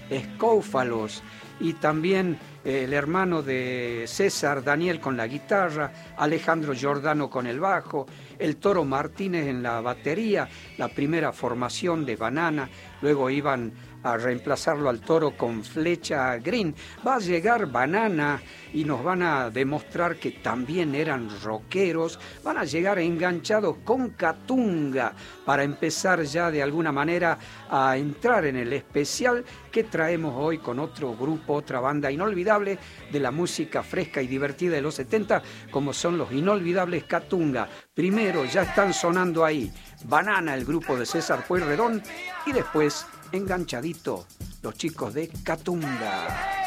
Escófalos, y también el hermano de César, Daniel, con la guitarra, Alejandro Giordano con el bajo, el Toro Martínez en la batería, la primera formación de Banana. Luego iban a reemplazarlo al Toro con Flecha Green. Va a llegar Banana y nos van a demostrar que también eran rockeros. Van a llegar enganchados con Catunga para empezar ya de alguna manera a entrar en el especial que traemos hoy con otro grupo, otra banda inolvidable de la música fresca y divertida de los 70, como son los inolvidables Catunga. Primero ya están sonando ahí Banana, el grupo de César Pueyrredón, y después enganchadito los chicos de Catunga.